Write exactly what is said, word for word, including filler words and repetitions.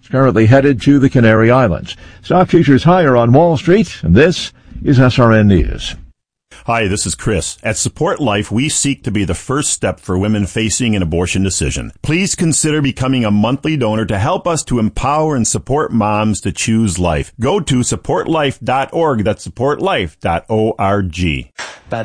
It's currently headed to the Canary Islands. Stock futures higher on Wall Street, and this is S R N News. Hi, this is Chris. At Support Life, we seek to be the first step for women facing an abortion decision. Please consider becoming a monthly donor to help us to empower and support moms to choose life. Go to support life dot org. That's support life dot org.